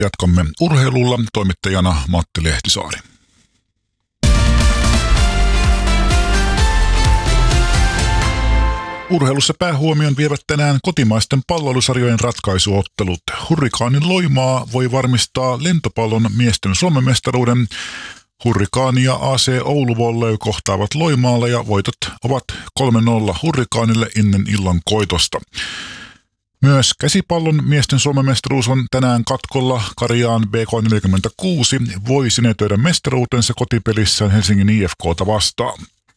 Jatkamme urheilulla, toimittajana Matti Lehtisaari. Urheilussa päähuomion vievät tänään kotimaisten palloilusarjojen ratkaisuottelut. Hurrikaanin Loimaa voi varmistaa lentopallon miesten Suomen mestaruuden. Hurrikaani ja AC Oulu Volley kohtaavat Loimaalla ja voitot ovat 3-0 Hurrikaanille ennen illan koitosta. Myös käsipallon miesten Suomen mestaruus on tänään katkolla. Karjaan BK46 voi sinetöidä mestaruutensa kotipelissään Helsingin IFK:ta vastaan.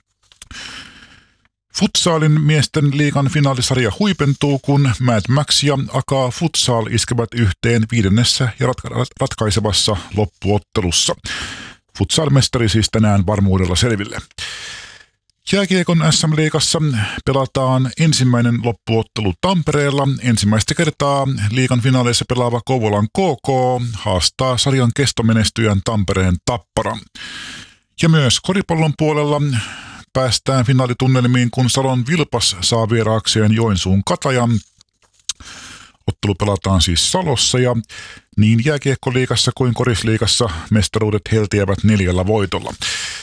Futsalin miesten liigan finaalisarja huipentuu, kun Mad Max ja Aka Futsal iskevät yhteen 5. ja ratkaisevassa loppuottelussa. Futsal-mestari siis tänään varmuudella selville. Jääkiekon SM-liigassa pelataan ensimmäinen loppuottelu Tampereella. Ensimmäistä kertaa liigan finaaleissa pelaava Kouvolan KK haastaa sarjan kestomenestyjän Tampereen Tapparan. Ja myös koripallon puolella päästään finaalitunnelmiin, kun Salon Vilpas saa vieraakseen Joensuun Katajan. Ottelu pelataan siis Salossa ja niin jääkiekkoliigassa kuin korisliigassa mestaruudet heltiävät 4 voitolla.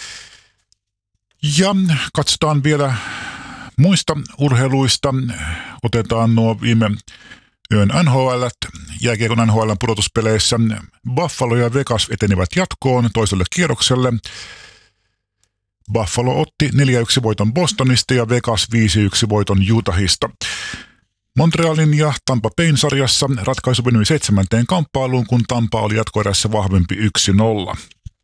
Ja katsotaan vielä muista urheiluista. Otetaan nuo viime yön NHL. Jääkiekon NHL:n pudotuspeleissä Buffalo ja Vegas etenivät jatkoon toiselle kierrokselle. Buffalo otti 4-1 voiton Bostonista ja Vegas 5-1 voiton Utahista. Montrealin ja Tampa Bayn sarjassa ratkaisu venyi 7. kamppailuun, kun Tampa oli jatkoerässä vahvempi 1-0.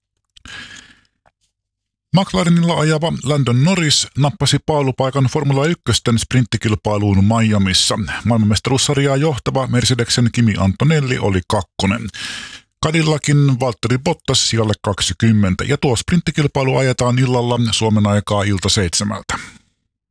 McLarenilla ajava Landon Norris nappasi paalupaikan Formula 1 sprinttikilpailuun Miamissa. Maailmanmestaruussarjaa johtava Mercedesen Kimi Antonelli oli 2. Cadillacin Valtteri Bottas sijalle 20 ja tuo sprinttikilpailu ajetaan illalla Suomen aikaa ilta 7.